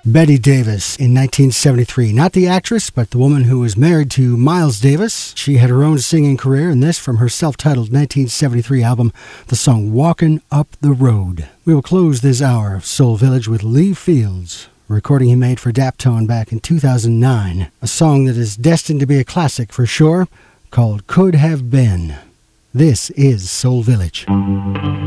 Betty Davis in 1973. Not the actress, but the woman who was married to Miles Davis. She had her own singing career, and this from her self-titled 1973 album, the song Walkin' Up the Road. We will close this hour of Soul Village with Lee Fields, a recording he made for Daptone back in 2009. A song that is destined to be a classic for sure, called Could Have Been. This is Soul Village.